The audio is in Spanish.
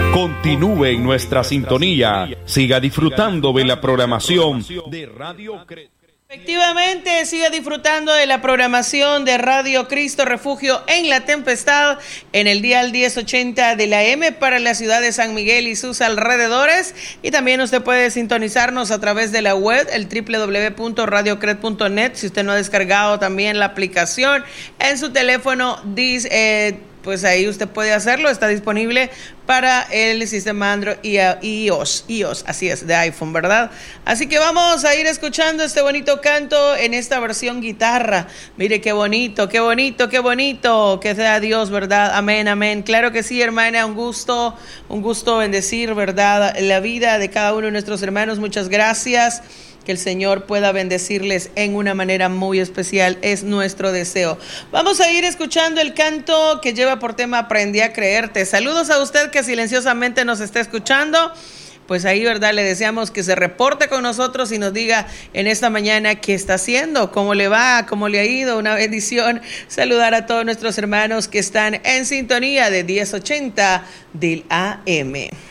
Continúe en nuestra sintonía. Siga disfrutando de la programación de Radio Cristo. Efectivamente, siga disfrutando de la programación de Radio Cristo Refugio en la Tempestad en el dial 1080 de la M para la ciudad de San Miguel y sus alrededores. Y también usted puede sintonizarnos a través de la web, el www.radiocred.net. Si usted no ha descargado también la aplicación en su teléfono, pues ahí usted puede hacerlo, está disponible para el sistema Android y iOS, así es, de iPhone, ¿verdad? Así que vamos a ir escuchando este bonito canto en esta versión guitarra. Mire qué bonito, qué bonito, qué bonito, que sea Dios, ¿verdad? Amén, amén. Claro que sí, hermana, un gusto bendecir, ¿verdad? La vida de cada uno de nuestros hermanos, muchas gracias. Que el Señor pueda bendecirles en una manera muy especial, es nuestro deseo. Vamos a ir escuchando el canto que lleva por tema Aprendí a Creerte. Saludos a usted que silenciosamente nos está escuchando. Pues ahí, ¿verdad? Le deseamos que se reporte con nosotros y nos diga en esta mañana qué está haciendo, cómo le va, cómo le ha ido. Una bendición saludar a todos nuestros hermanos que están en sintonía de 1080 del AM.